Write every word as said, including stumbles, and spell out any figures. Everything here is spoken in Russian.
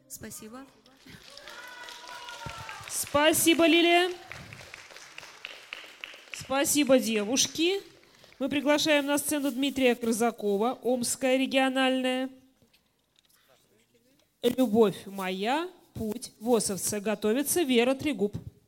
Спасибо. Спасибо, Лилия. Спасибо, девушки. Мы приглашаем на сцену Дмитрия Крызакова, Омская региональная. «Любовь моя», «Путь», Восовцы. Готовится Вера Трегуб.